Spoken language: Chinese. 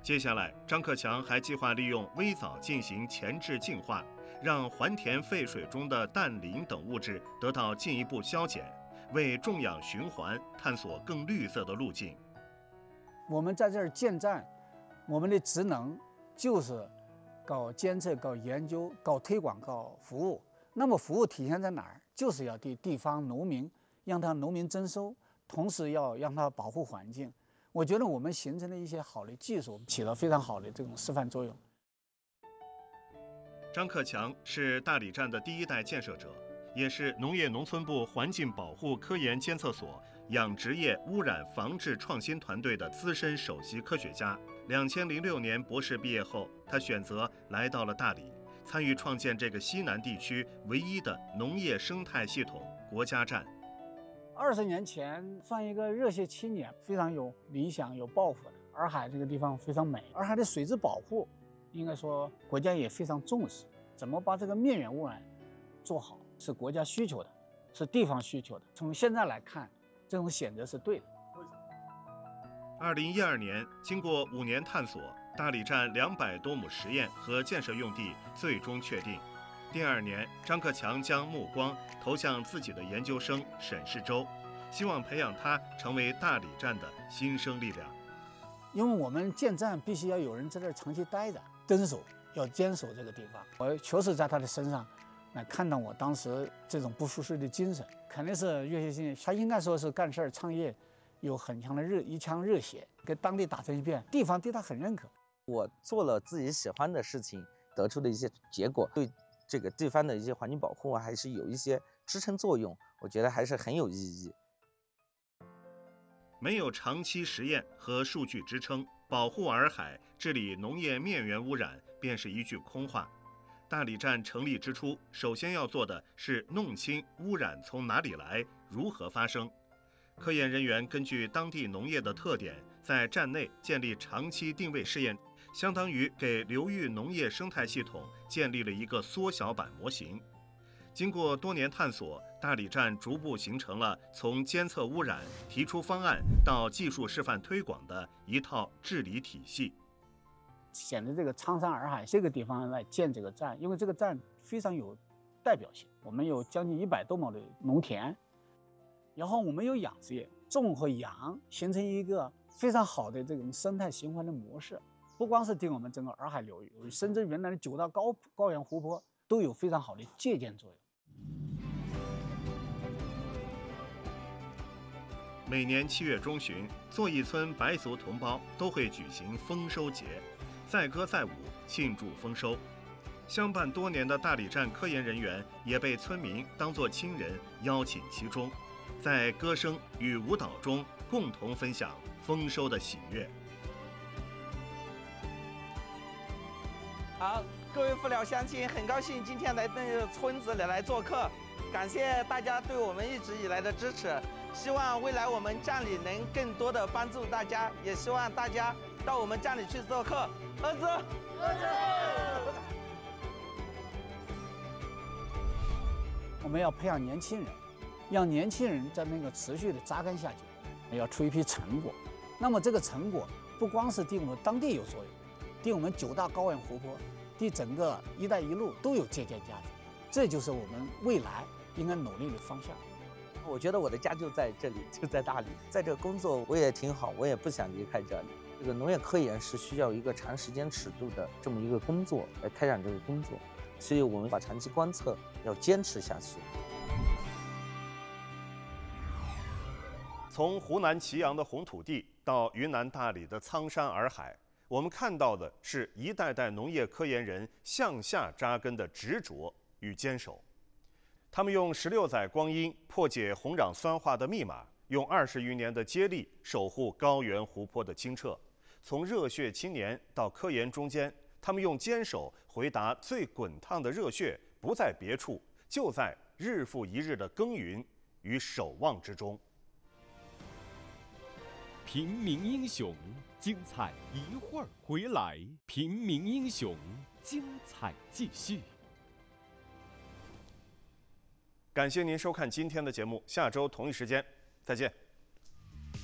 接下来，张克强还计划利用微藻进行前置净化，让还田废水中的氮磷等物质得到进一步消减，为种养循环探索更绿色的路径。 我们在这儿建站，我们的职能就是搞监测、搞研究、搞推广、搞服务。那么服务体现在哪儿？就是要对地方农民，让他农民增收，同时要让他保护环境。我觉得我们形成了一些好的技术，起到非常好的这种示范作用。 张克强是大理站的第一代建设者，也是农业农村部环境保护科研监测所养殖业污染防治创新团队的资深首席科学家。2006年博士毕业后，他选择来到了大理，参与创建这个西南地区唯一的农业生态系统国家站。 20年前算一个热血青年，非常有理想、有抱负的。洱海这个地方非常美，洱海的水质保护，应该说国家也非常重视。怎么把这个面源污染做好，是国家需求的，是地方需求的。从现在来看，这种选择是对的。 2012年，经过5年探索，大理站200多亩实验和建设用地最终确定。第2年，张克强将目光投向自己的研究生沈世洲，希望培养他成为大理站的新生力量。 因为我们建站必须要有人在这儿长期待着，要坚守这个地方。我确实在他的身上来看到我当时这种不服输的精神，肯定是热血青年。他应该说是干事儿创业有很强的一腔热血，跟当地打成一片，地方对他很认可。 我做了自己喜欢的事情，得出的一些结果，对这个地方的一些环境保护还是有一些支撑作用，我觉得还是很有意义。 没有长期实验和数据支撑，保护洱海、治理农业面源污染便是一句空话。大理站成立之初，首先要做的是弄清污染从哪里来，如何发生。科研人员根据当地农业的特点，在站内建立长期定位试验，相当于给流域农业生态系统建立了一个缩小版模型。经过多年探索，大理站逐步形成了从监测污染、提出方案到技术示范推广的一套治理体系。 选择这个苍山洱海这个地方来建这个站，因为这个站非常有代表性。我们有将近100多亩的农田，然后我们有养殖业，种和养形成一个非常好的这种生态循环的模式。不光是对我们整个洱海流域，甚至原来的9大高原湖泊都有非常好的借鉴作用。 每年7月中旬，作义村白族同胞都会举行丰收节，载歌载舞庆祝丰收。相伴多年的大理站科研人员也被村民当作亲人邀请其中，在歌声与舞蹈中共同分享丰收的喜悦。 好，各位父老乡亲，很高兴今天来这个村子里来做客，感谢大家对我们一直以来的支持。希望未来我们站里能更多的帮助大家，也希望大家到我们站里去做客。儿子， 我们要培养年轻人，让年轻人在那个持续的扎根下去，要出一批成果。那么这个成果不光是对我们当地有作用，对我们9大高原湖泊，对整个“一带一路”都有借鉴价值。这就是我们未来应该努力的方向。 我觉得我的家就在这里，就在大理，在这个工作我也挺好，我也不想离开这里。这个农业科研是需要一个长时间尺度的这么一个工作来开展这个工作，所以我们把长期观测要坚持下去。 从湖南祁阳的红土地到云南大理的苍山洱海，我们看到的是一代代农业科研人向下扎根的执着与坚守。他们用16载光阴破解红壤酸化的密码，用20余年的接力守护高原湖泊的清澈。从热血青年到科研中间，他们用坚守回答最滚烫的热血不在别处，就在日复一日的耕耘与守望之中。 平民英雄，精彩一会儿回来。平民英雄，精彩继续。 感谢您收看今天的节目，下周同一时间再见。